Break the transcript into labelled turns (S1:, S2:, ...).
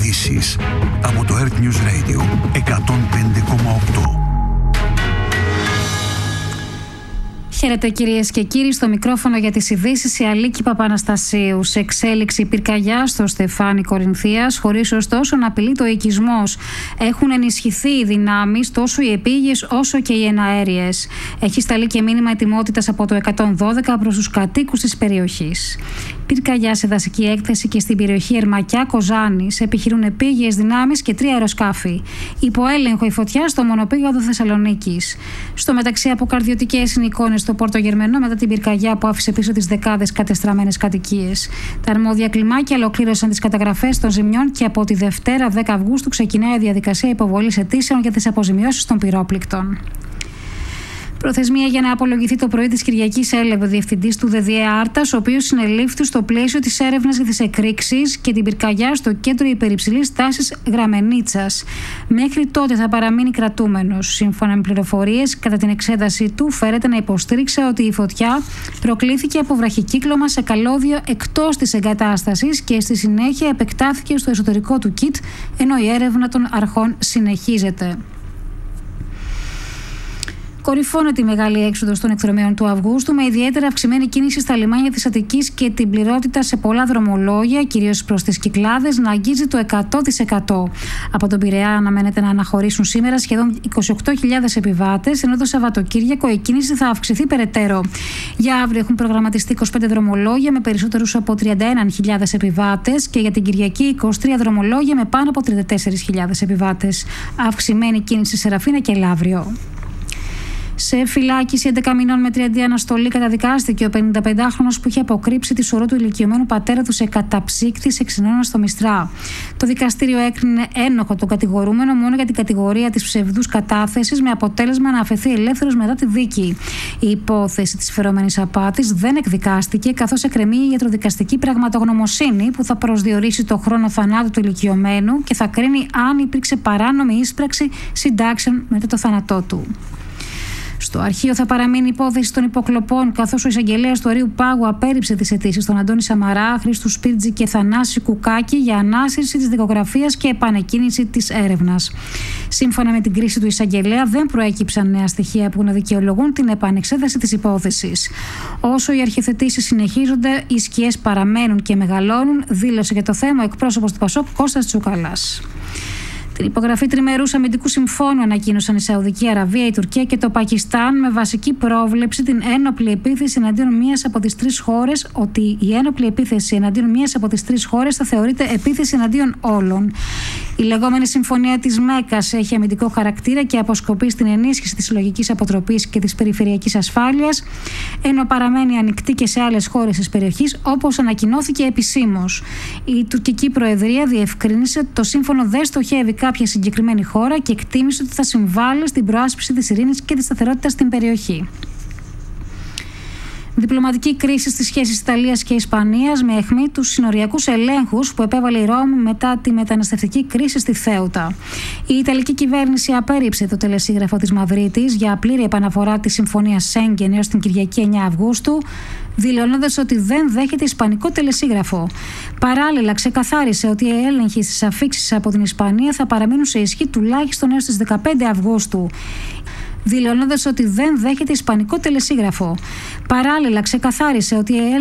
S1: ειδήσεις από το Earth News Radio 105,8.
S2: Χαίρετε κυρίες και κύριοι, στο μικρόφωνο για τις ειδήσεις η Αλίκη Παπαναστασίου. Σε εξέλιξη πυρκαγιά στο Στεφάνι Κορινθίας, χωρίς ωστόσο να απειλεί το οικισμός. Έχουν ενισχυθεί οι δυνάμεις, τόσο οι επίγειες όσο και οι εναέριες. Έχει σταλεί και μήνυμα ετοιμότητας από το 112 προς τους κατοίκους της περιοχής. Πυρκαγιά σε δασική έκθεση και στην περιοχή Ερμακιά-Κοζάνης επιχειρούν επίγειες δυνάμεις και 3 αεροσκάφη. Υπό έλεγχο η φωτιά στο μονοπήγαδο Θεσσαλονίκης. Στο μεταξύ, αποκαρδιωτικές είναι εικόνες στο Πόρτο Γερμενό μετά την πυρκαγιά που άφησε πίσω τις δεκάδες κατεστραμμένες κατοικίες. Τα αρμόδια κλιμάκια ολοκλήρωσαν τις καταγραφές των ζημιών και από τη Δευτέρα 10 Αυγούστου ξεκινάει η διαδικασία υποβολής αιτήσεων για τις αποζημιώσεις των πυρόπληκτων. Προθεσμία για να απολογηθεί το πρωί της Κυριακής έλαβε ο διευθυντής του ΔΔΕ Άρτας, ο οποίος συνελήφθη στο πλαίσιο της έρευνας για τις εκρήξεις και την πυρκαγιά στο κέντρο υπερυψηλής τάσης Γραμμενίτσας. Μέχρι τότε θα παραμείνει κρατούμενος. Σύμφωνα με πληροφορίες, κατά την εξέταση του, φέρεται να υποστήριξε ότι η φωτιά προκλήθηκε από βραχικύκλωμα σε καλώδιο εκτός της εγκατάστασης και στη συνέχεια επεκτάθηκε στο εσωτερικό του κιτ, ενώ η έρευνα των αρχών συνεχίζεται. Κορυφώνεται η μεγάλη έξοδος των εκδρομέων του Αυγούστου, με ιδιαίτερα αυξημένη κίνηση στα λιμάνια της Αττικής και την πληρότητα σε πολλά δρομολόγια, κυρίως προς τις Κυκλάδες, να αγγίζει το 100%. Από τον Πειραιά αναμένεται να αναχωρήσουν σήμερα σχεδόν 28.000 επιβάτες, ενώ το Σαββατοκύριακο η κίνηση θα αυξηθεί περαιτέρω. Για αύριο έχουν προγραμματιστεί 25 δρομολόγια με περισσότερους από 31.000 επιβάτες και για την Κυριακή 23 δρομολόγια με πάνω από 34.000 επιβάτες. Αυξημένη κίνηση σε Ραφίνα και Λαύριο. Σε φυλάκιση 11 μηνών με 30 αναστολή καταδικάστηκε ο 55χρονος που είχε αποκρύψει τη σωρό του ηλικιωμένου πατέρα του σε καταψύκτη σε ξενώνα στο Μιστρά. Το δικαστήριο έκρινε ένοχο τον κατηγορούμενο μόνο για την κατηγορία της ψευδούς κατάθεσης, με αποτέλεσμα να αφαιθεί ελεύθερος μετά τη δίκη. Η υπόθεση της φερόμενης απάτης δεν εκδικάστηκε, καθώς εκκρεμεί η ιατροδικαστική πραγματογνωμοσύνη που θα προσδιορίσει το χρόνο θανάτου του ηλικιωμένου και θα κρίνει αν υπήρξε παράνομη ίσπραξη συντάξεων μετά το θάνατό του. Στο αρχείο θα παραμείνει η υπόθεση των υποκλοπών, καθώς ο εισαγγελέας του Ορείου Πάγου απέρριψε τις αιτήσεις των Αντώνη Σαμαρά, Χρήστου Σπίρτζη και Θανάση Κουκάκη για ανάσυρση της δικογραφίας και επανεκκίνηση της έρευνας. Σύμφωνα με την κρίση του εισαγγελέα, δεν προέκυψαν νέα στοιχεία που να δικαιολογούν την επανεξέταση της υπόθεσης. Όσο οι αρχιοθετήσεις συνεχίζονται, οι σκιές παραμένουν και μεγαλώνουν, δήλωσε για το θέμα ο εκπρόσωπος του ΠΑΣΟΚ Κώστας Τσούκαλας. Την υπογραφή τριμερούς αμυντικού συμφώνου ανακοίνωσαν η Σαουδική Αραβία, η Τουρκία και το Πακιστάν, με βασική πρόβλεψη την ένοπλη επίθεση εναντίον μίας από τις τρεις χώρες, ότι η ένοπλη επίθεση εναντίον μίας από τις τρεις χώρες θα θεωρείται επίθεση εναντίον όλων. Η λεγόμενη Συμφωνία της Μέκας έχει αμυντικό χαρακτήρα και αποσκοπεί στην ενίσχυση της συλλογικής αποτροπής και της περιφερειακής ασφάλειας, ενώ παραμένει ανοιχτή και σε άλλες χώρες της περιοχής, όπως ανακοινώθηκε επισήμως. Η τουρκική Προεδρία διευκρίνησε ότι το σύμφωνο δεν στοχεύει κάποια συγκεκριμένη χώρα και εκτίμησε ότι θα συμβάλλει στην προάσπιση της ειρήνης και της σταθερότητας στην περιοχή. Διπλωματική κρίση στις σχέσεις Ιταλίας και Ισπανίας, με αιχμή τους συνοριακούς ελέγχους που επέβαλε η Ρώμη μετά τη μεταναστευτική κρίση στη Θέουτα. Η Ιταλική κυβέρνηση απέρριψε το τελεσίγραφο της Μαδρίτης για πλήρη επαναφορά της Συμφωνίας Σέγγεν έως την Κυριακή 9 Αυγούστου, δηλώνοντας ότι δεν δέχεται ισπανικό τελεσίγραφο. Παράλληλα, ξεκαθάρισε ότι οι έλεγχοι στις αφίξεις από την Ισπανία θα παραμείνουν σε ισχύ τουλάχιστον έως τις 15 Αυγούστου. Δηλώνοντας ότι δεν δέχεται ισπανικό τελεσίγραφο. Παράλληλα, ξεκαθάρισε ότι